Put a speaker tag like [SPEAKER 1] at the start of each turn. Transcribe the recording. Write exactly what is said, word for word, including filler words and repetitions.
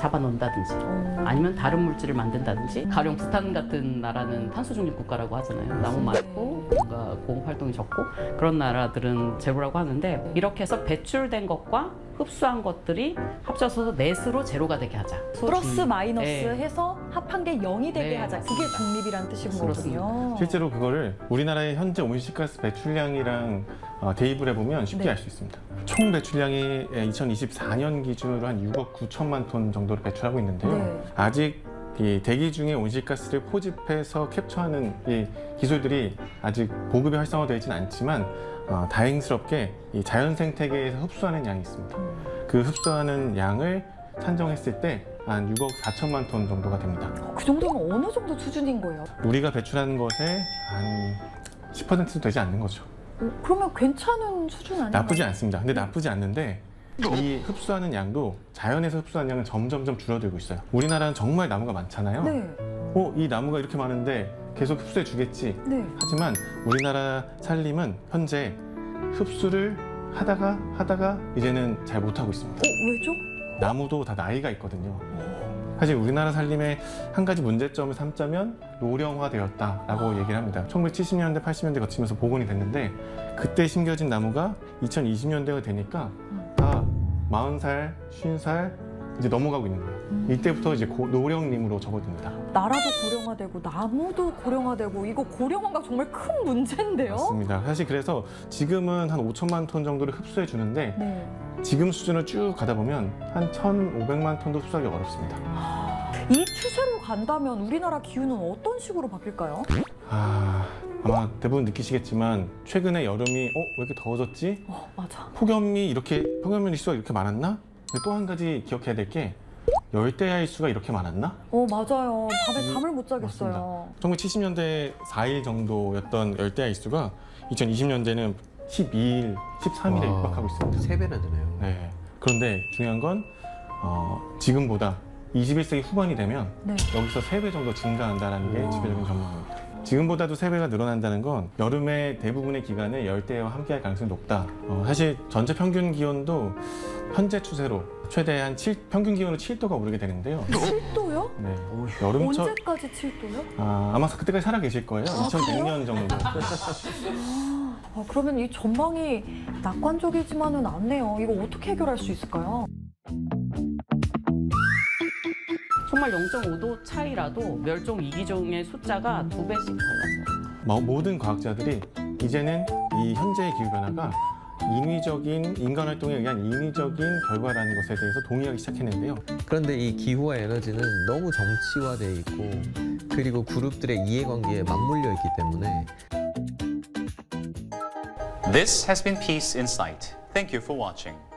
[SPEAKER 1] 잡아놓는다든지 아니면 다른 물질을 만든다든지 가령 부탄 같은 나라는 탄소 중립 국가라고 하잖아요. 나무 많고 뭔가 고온 활동이 적고 그런 나라들은 제로라고 하는데 이렇게 해서 배출된 것과 흡수한 것들이 합쳐서 넷으로 제로가 되게 하자.
[SPEAKER 2] 플러스 마이너스
[SPEAKER 1] 네.
[SPEAKER 2] 해서 합한 게 영이 되게
[SPEAKER 1] 네,
[SPEAKER 2] 하자.
[SPEAKER 1] 맞습니다.
[SPEAKER 2] 그게 중립이라는 뜻인
[SPEAKER 1] 그렇습니다.
[SPEAKER 2] 거거든요.
[SPEAKER 3] 실제로 그거를 우리나라의 현재 온실가스 배출량이랑 어, 대입을 해보면 쉽게
[SPEAKER 2] 네.
[SPEAKER 3] 알 수 있습니다. 총 배출량이 이천이십사 년 기준으로 한 육억 구천만 톤 정도를 배출하고 있는데요.
[SPEAKER 2] 네.
[SPEAKER 3] 아직 이 대기 중에 온실가스를 포집해서 캡처하는 이 기술들이 아직 보급이 활성화되어 있지는 않지만 어, 다행스럽게 이 자연 생태계에서 흡수하는 양이 있습니다.
[SPEAKER 2] 음.
[SPEAKER 3] 그 흡수하는 양을 산정했을 때 한 육억 사천만 톤 정도가 됩니다.
[SPEAKER 2] 그 정도면 어느 정도 수준인 거예요?
[SPEAKER 3] 우리가 배출하는 것의 한 십 퍼센트도 되지 않는 거죠.
[SPEAKER 2] 어, 그러면 괜찮은 수준 아닌가요?
[SPEAKER 3] 나쁘지 않습니다. 근데 나쁘지 않는데 이 흡수하는 양도 자연에서 흡수하는 양은 점점점 줄어들고 있어요. 우리나라는 정말 나무가 많잖아요.
[SPEAKER 2] 네.
[SPEAKER 3] 어, 이 나무가 이렇게 많은데 계속 흡수해 주겠지.
[SPEAKER 2] 네.
[SPEAKER 3] 하지만 우리나라 산림은 현재 흡수를 하다가 하다가 이제는 잘 못하고 있습니다.
[SPEAKER 2] 어, 왜죠?
[SPEAKER 3] 나무도 다 나이가 있거든요. 사실 우리나라 산림의 한 가지 문제점을 삼자면 노령화되었다라고 아. 얘기를 합니다. 천구백칠십 년대, 팔십 년대 거치면서 복원이 됐는데 그때 심겨진 나무가 이천이십 년대가 되니까 다 마흔 살, 쉰 살 이제 넘어가고 있는 거예요. 음. 이때부터 이제 고, 노령림으로 접어듭니다.
[SPEAKER 2] 나라도 고령화되고 나무도 고령화되고 이거 고령화가 정말 큰 문제인데요?
[SPEAKER 3] 맞습니다. 사실 그래서 지금은 한 오천만 톤 정도를 흡수해 주는데
[SPEAKER 2] 네.
[SPEAKER 3] 지금 수준을 쭉 가다 보면 한 천오백만 톤도 흡수하기 어렵습니다.
[SPEAKER 2] 이 추세로 간다면 우리나라 기후는 어떤 식으로 바뀔까요?
[SPEAKER 3] 아, 아마 대부분 느끼시겠지만 최근에 여름이 어? 왜 이렇게 더워졌지?
[SPEAKER 2] 어, 맞아. 폭염이
[SPEAKER 3] 이렇게 폭염 일수가 이렇게 많았나? 또 한 가지 기억해야 될 게 열대야 일수가 이렇게 많았나?
[SPEAKER 2] 어, 맞아요. 밤에 잠을 못 자겠어요.
[SPEAKER 3] 맞습니다. 천구백칠십 년대 사 일 정도였던 열대야 일수가 이천이십 년대는 십이 일, 십삼 일에 육박하고 있습니다.
[SPEAKER 4] 세 배나 되네요.
[SPEAKER 3] 네. 그런데 중요한 건 어, 지금보다 이십일 세기 후반이 되면
[SPEAKER 2] 네.
[SPEAKER 3] 여기서 세 배 정도 증가한다는 게 지표적인 전망입니다. 지금보다도 세 배가 늘어난다는 건 여름의 대부분의 기간을 열대야와 함께할 가능성이 높다. 어, 사실 전체 평균 기온도 현재 추세로 최대 한 칠, 평균 기온은 칠 도가 오르게 되는데요.
[SPEAKER 2] 칠 도요?
[SPEAKER 3] 네. 여름철
[SPEAKER 2] 언제까지 칠 도요?
[SPEAKER 3] 아, 아마 그때까지 살아 계실 거예요.
[SPEAKER 2] 아,
[SPEAKER 3] 이천백 년 정도.
[SPEAKER 2] 아, 그러면 이 전망이 낙관적이지만은 않네요. 이거 어떻게 해결할 수 있을까요?
[SPEAKER 1] 정말 영 점 오 도 차이라도 멸종 위기종의 숫자가 두 배씩 달라져요.
[SPEAKER 3] 모든 과학자들이 이제는 이 현재의 기후변화가 인위적인 인간 활동에 의한 인위적인 결과라는 것에 대해서 동의하기 시작했는데요.
[SPEAKER 4] 그런데 이 기후와 에너지는 너무 정치화돼 있고 그리고 그룹들의 이해관계에 맞물려 있기 때문에
[SPEAKER 5] This has been Peace Insight. Thank you for watching.